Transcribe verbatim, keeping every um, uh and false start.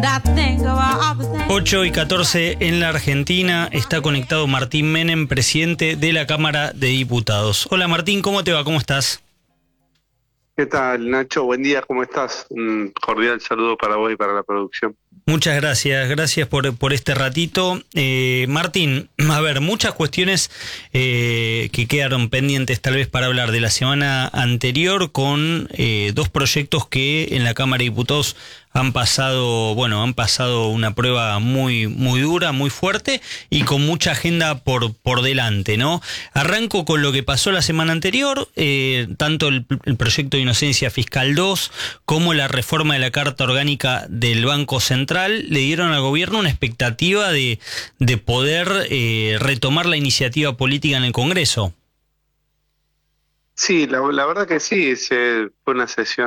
ocho y catorce en la Argentina, está conectado Martín Menem, presidente de la Cámara de Diputados. Hola Martín, ¿cómo te va? ¿Cómo estás? ¿Qué tal, Nacho? Buen día, ¿cómo estás? Un cordial saludo para vos y para la producción. Muchas gracias, gracias por, por este ratito. Eh, Martín, a ver, muchas cuestiones eh, que quedaron pendientes tal vez para hablar de la semana anterior con eh, dos proyectos que en la Cámara de Diputados han pasado, bueno, han pasado una prueba muy, muy dura, muy fuerte y con mucha agenda por, por delante, ¿no? Arranco con lo que pasó la semana anterior, eh, tanto el, el proyecto de Inocencia Fiscal dos como la reforma de la Carta Orgánica del Banco Central le dieron al gobierno una expectativa de, de poder eh, retomar la iniciativa política en el Congreso. Sí, la, la verdad que sí, se, fue una sesión